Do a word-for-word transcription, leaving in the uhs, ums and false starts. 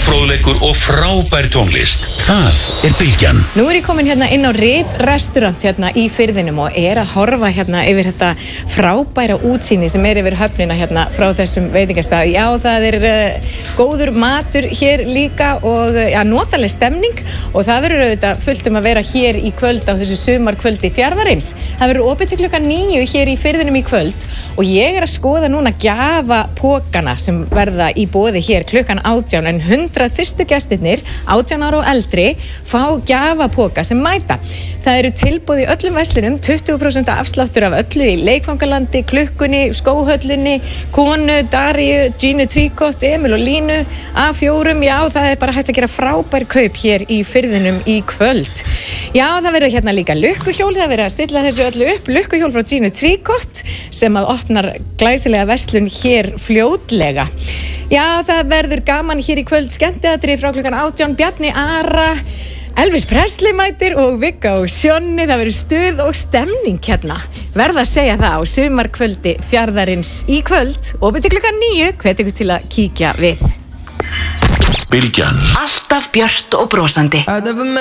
fróðleikur og frábær tónlist. Það er Bylgjan. Nú er ég komin hérna inn á Rif restaurant hérna í Firðinum og er að horfa hérna yfir þetta frábæra útsýni sem er yfir höfnina hérna frá þessum veitingastað. Já, það er uh, góður matur hér líka og uh, ja, notaleg stemning og það verður auðvitað fullt um að vera hér í kvöld á þessu sumarkvöldi Fjarðarins. Það verður opið til klukkan níu hér í Firðinum í kvöld og ég er að skoða núna gjafapokana sem verða í boði hér klukkan átján en hundrað fyrstu gestirnir, átján ára og eldri, fá gjafapoka sem mæta. Það eru tilboð í öllum verslunum, tuttugu prósent afsláttur af öllu í Leikfangalandi, Klukkunni, Skóhöllinni, Konu, Daríu, Gínu Tríkott, Emil og Línu, A fjórum, já, það er bara hægt að gera frábær kaup hér í Firðinum í kvöld. Já, það verður hérna líka lukkuhjól, það verður að stilla þessu öllu upp, lukkuhjól frá Gínu Tríkott sem að opnar glæsilega verslun hér fljótlega. Já, það verður gaman hér í kvöld, skemmtiatriði frá klukkan átján, Bjarni Ara, Elvis Presley mætir og Vigga og Sjonni, það verður stuð og stemning hérna. Verða að segja það á sumarkvöldi Fjarðarins í kvöld, opið til klukkan níu, hvet ykkur til að kíkja við. Bylgjan. Alltaf björt og brosandi.